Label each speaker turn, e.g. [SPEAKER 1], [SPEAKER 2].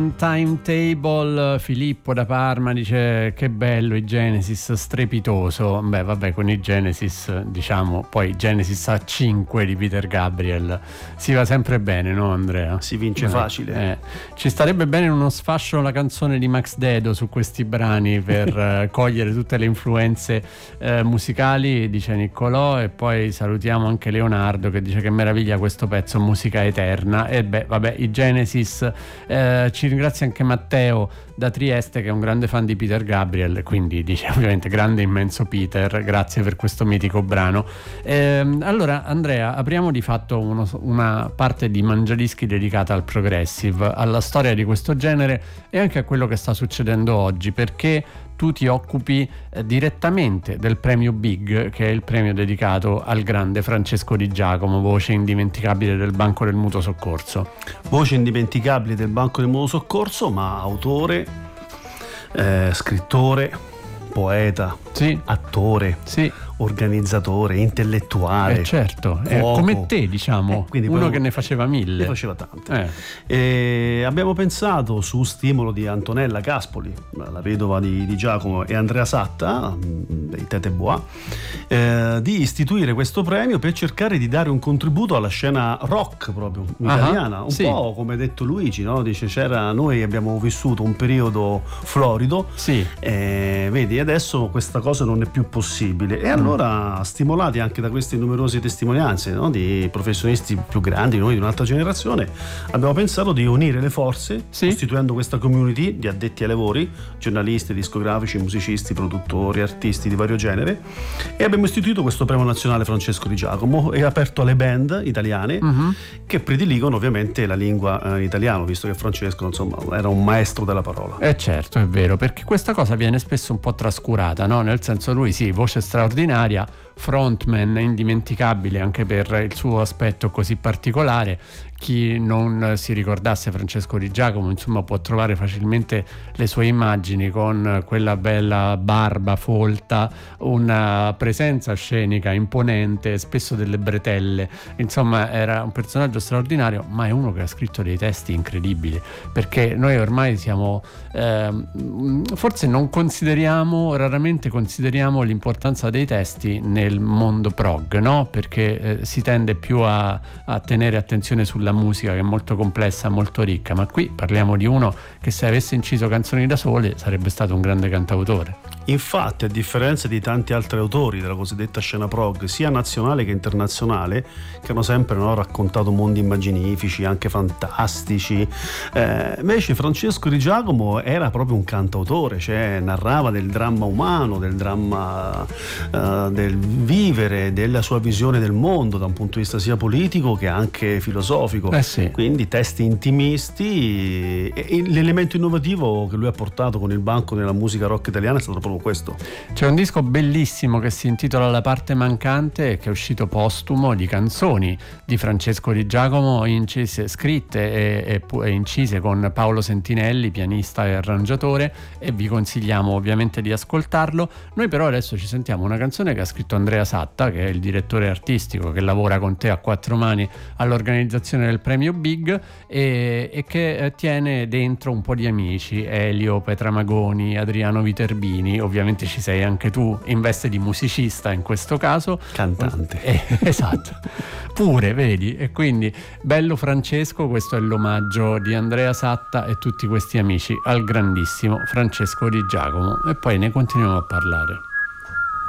[SPEAKER 1] Timetable. Filippo da Parma dice: che bello i Genesis, strepitoso. Beh, vabbè, con i Genesis, diciamo, poi Genesis a 5 di Peter Gabriel si va sempre bene, no Andrea?
[SPEAKER 2] Si vince facile.
[SPEAKER 1] Ci starebbe bene uno sfascio la canzone di Max Dedo su questi brani per cogliere tutte le influenze musicali, dice Niccolò. E poi salutiamo anche Leonardo che dice: che meraviglia questo pezzo, musica eterna. E beh, vabbè, i Genesis. Ci ringrazia anche Matteo da Trieste, che è un grande fan di Peter Gabriel, quindi dice ovviamente: grande immenso Peter, grazie per questo mitico brano. Allora Andrea, apriamo di fatto una parte di Mangiadischi dedicata al progressive, alla storia di questo genere e anche a quello che sta succedendo oggi, perché tu ti occupi direttamente del premio Big, che è il premio dedicato al grande Francesco Di Giacomo, voce indimenticabile del Banco del Mutuo Soccorso.
[SPEAKER 2] Voce indimenticabile del Banco del Mutuo Soccorso, ma autore, scrittore, poeta,
[SPEAKER 1] sì,
[SPEAKER 2] attore,
[SPEAKER 1] sì,
[SPEAKER 2] organizzatore, intellettuale.
[SPEAKER 1] Certo, come te, diciamo, uno che ne faceva 1000.
[SPEAKER 2] Ne faceva tante. Abbiamo pensato, su stimolo di Antonella Caspoli, la vedova di Giacomo, e Andrea Satta, dei Tete Bois, di istituire questo premio per cercare di dare un contributo alla scena rock proprio italiana. Un po' come ha detto Luigi, no? Dice: noi abbiamo vissuto un periodo florido,
[SPEAKER 1] sì.
[SPEAKER 2] Vedi, adesso questa cosa non è più possibile. E allora, stimolati anche da queste numerose testimonianze, no, di professionisti più grandi, noi di un'altra generazione, abbiamo pensato di unire le forze, costituendo questa community di addetti ai lavori, giornalisti, discografici, musicisti, produttori, artisti di vario genere, e abbiamo istituito questo premio nazionale Francesco Di Giacomo e aperto alle band italiane che prediligono ovviamente la lingua italiana, visto che Francesco, insomma, era un maestro della parola.
[SPEAKER 1] Certo, è vero, perché questa cosa viene spesso un po' trascurata, no? Nel senso, lui voce straordinaria, frontman indimenticabile anche per il suo aspetto così particolare. Chi non si ricordasse Francesco Di Giacomo, insomma, può trovare facilmente le sue immagini con quella bella barba folta, una presenza scenica imponente, spesso delle bretelle. Insomma, era un personaggio straordinario, ma è uno che ha scritto dei testi incredibili, perché noi ormai siamo forse raramente consideriamo l'importanza dei testi nel mondo prog, no? Perché si tende più a tenere attenzione sulla musica, che è molto complessa, molto ricca, ma qui parliamo di uno che, se avesse inciso canzoni da sole, sarebbe stato un grande cantautore.
[SPEAKER 2] Infatti, a differenza di tanti altri autori della cosiddetta scena prog, sia nazionale che internazionale, che hanno sempre raccontato mondi immaginifici, anche fantastici, invece Francesco Di Giacomo era proprio un cantautore, cioè narrava del dramma umano, del dramma del vivere, della sua visione del mondo da un punto di vista sia politico che anche filosofico. Quindi testi intimisti, e l'elemento innovativo che lui ha portato con il banco nella musica rock italiana è stato proprio questo.
[SPEAKER 1] C'è un disco bellissimo che si intitola La parte mancante, che è uscito postumo, di canzoni di Francesco Di Giacomo, scritte e incise con Paolo Sentinelli, pianista e arrangiatore, e vi consigliamo ovviamente di ascoltarlo. Noi però adesso ci sentiamo una canzone che ha scritto Andrea Satta, che è il direttore artistico che lavora con te a quattro mani all'organizzazione del premio Big, e che tiene dentro un po' di amici: Elio, Petra Magoni, Adriano Viterbini. Ovviamente ci sei anche tu in veste di musicista in questo caso,
[SPEAKER 2] cantante.
[SPEAKER 1] Esatto, pure, vedi. E quindi bello Francesco, questo è l'omaggio di Andrea Satta e tutti questi amici al grandissimo Francesco Di Giacomo, e poi ne continuiamo a parlare.